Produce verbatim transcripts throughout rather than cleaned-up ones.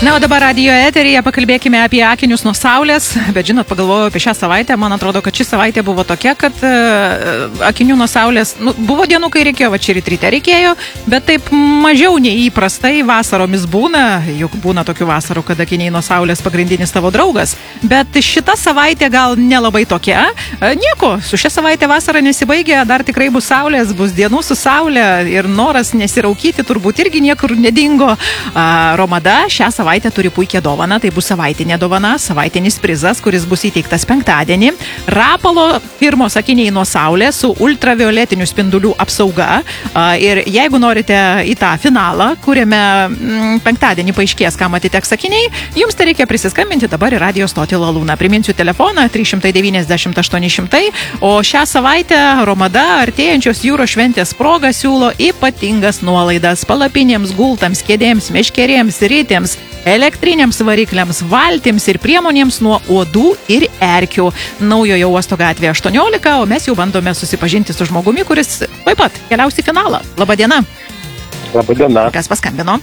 Na, o dabar radijo eteryje pakalbėkime apie akinius nuo saulės, bet žinot, pagalvojau apie šią savaitę, man atrodo, kad ši savaitė buvo tokia, kad uh, akinių nuo saulės, nu, buvo dienų, kai reikėjo, va čia ryte reikėjo, bet taip mažiau nei įprastai vasaromis būna, juk būna tokių vasarų, kad akiniai nuo saulės pagrindinis tavo draugas, bet šita savaitė gal nelabai tokia, uh, nieko, su šia savaitė vasara nesibaigia, dar tikrai bus saulės, bus dienų su saulė ir noras nesiraukyti turbūt irgi niekur nedingo. Uh, Romada šią savaitę savaitė turi puikią dovaną, tai bus savaitinė dovana, savaitinis prizas, kuris bus įteiktas penktadienį. Rapalo firmos akiniai nuo saulės su ultravioletinių spindulių apsauga. Ir jeigu norite į tą finalą, kuriame mm, penktadienį paaiškės, kam atiteks akiniai, jums tai reikia prisiskambinti dabar į radio stotį Lalūną. Priminsiu telefoną trys devyni nulis aštuoni nulis nulis, o šią savaitę Romada artėjančios jūros šventės proga siūlo ypatingas nuolaidas palapinėms, gultams, kėdėms, meškerėms, rytėms, elektriniams varikliams, valtims ir priemonėms nuo uodų ir erkių. Naujojo uosto gatvė aštuoniolika, o mes jau bandome susipažinti su žmogumi, kuris taip pat keliaus į finalą. Labadiena. Labadiena. Kas paskambino?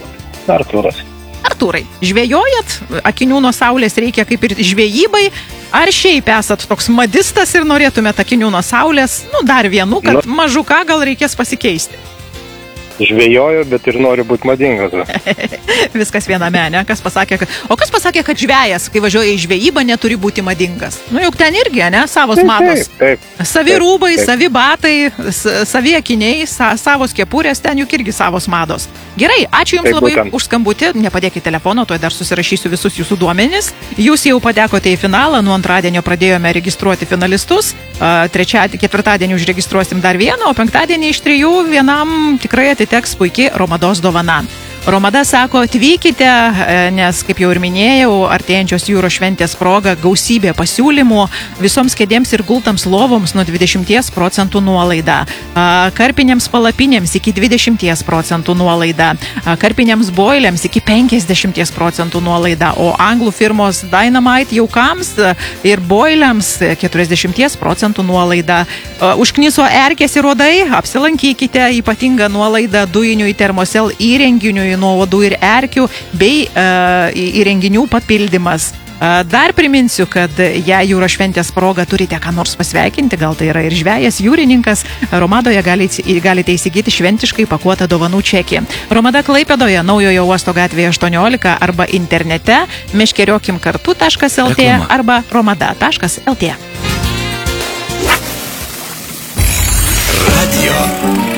Artūras. Artūrai, žvejojat? Akinių nuo saulės reikia kaip ir žvejybai. Ar šiaip esat toks madistas ir norėtumėt akinių nuo saulės? Nu, dar vienu, kad nu. Mažuką gal reikės pasikeisti. Žvejoju, bet ir noriu būti madingas. Viskas viename, ne? Kas pasakė, kad... O kas pasakė, kad žvejas, kai važiuoja į žvejybą, neturi būti madingas? Nu, juk ten irgi, ne? Savos taip, mados. Taip, taip. Savi rūbai, taip. Savi batai, savi akiniai, sa, savos kepurės, ten juk irgi savos mados. Gerai, ačiū Jums taip, labai būtent. Už skambutį. Nepadėkite telefono, tuoj dar susirašysiu visus Jūsų duomenis. Jūs jau patekote į finalą, nuo antradienio pradėjome registruoti finalistus. Trečiadienį, ketvirtadienį užregistruosim dar vieną, o penktadienį iš trijų vienam tikrai atiteks puikiai Romados dovana. Romada sako, atvykite, nes, kaip jau ir minėjau, artėjančios jūros šventės proga gausybė pasiūlymų visoms kėdėms ir gultams lovoms nuo dvidešimt procentų nuolaida, karpinėms palapinėms iki dvidešimt procentų nuolaida, karpinėms boilėms iki penkiasdešimt procentų nuolaida, o anglų firmos Dynamite jaukams ir boilėms keturiasdešimt procentų nuolaida. Užkniso erkės ir uodai, apsilankykite, ypatingą nuolaidą dujinių į termosel įrenginių nuo uodų ir erkių bei uh, įrenginių papildymas. Uh, dar priminsiu, kad jei jūros šventės proga turite ką nors pasveikinti, gal tai yra ir žvejas, jūrininkas, Romadoje galite, galite įsigyti šventiškai pakuotą dovanų čekį. Romada Klaipėdoje, Naujojo uosto gatvėje aštuoniolika arba internete meškeriokim kartu taškas el tė arba romada taškas el tė. Radio